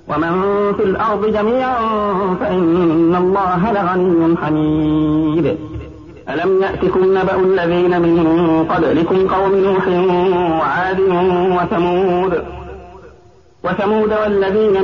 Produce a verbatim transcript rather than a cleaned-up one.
ومن في الأرض جميعا فإن الله لغني حميد. ألم يأتكم نبأ الذين من قبلكم قوم نوح وعاد وثمود وثمود والذين